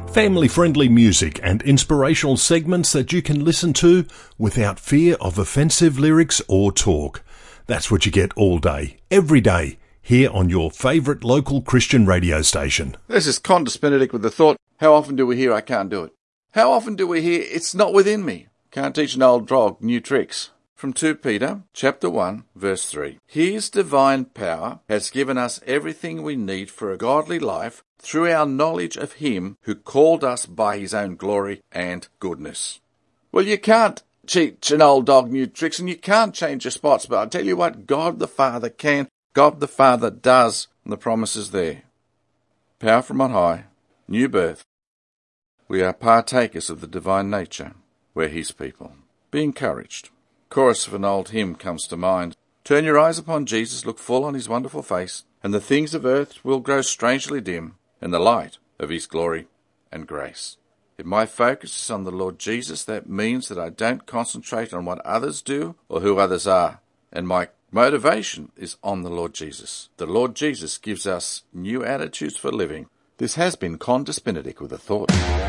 Family-friendly music and inspirational segments that you can listen to without fear of offensive lyrics or talk. That's what you get all day, every day, here on your favourite local Christian radio station. This is Qantas Benedict with the thought, how often do we hear I can't do it? How often do we hear it's not within me? Can't teach an old dog new tricks. From 2 Peter, chapter 1, verse 3. His divine power has given us everything we need for a godly life through our knowledge of him who called us by his own glory and goodness. Well, you can't teach an old dog new tricks and you can't change your spots, but I'll tell you what, God the Father can. God the Father does, and the promise is there. Power from on high, new birth. We are partakers of the divine nature. We're his people. Be encouraged. Chorus of an old hymn comes to mind. Turn your eyes upon Jesus, look full on his wonderful face, and the things of earth will grow strangely dim in the light of his glory and grace. If my focus is on the Lord Jesus, that means that I don't concentrate on what others do or who others are, and my motivation is on the Lord Jesus. The Lord Jesus gives us new attitudes for living. This has been Qantas Benedict with a thought.